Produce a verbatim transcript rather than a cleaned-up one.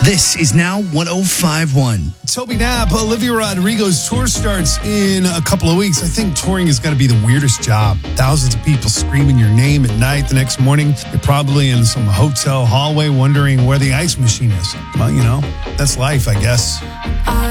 This is now one oh five point one. Toby Knapp, Olivia Rodrigo's tour starts in a couple of weeks. I think touring has got to be the weirdest job. Thousands of people screaming your name at night. The next morning, you're probably in some hotel hallway wondering where the ice machine is. Well, you know, that's life, I guess.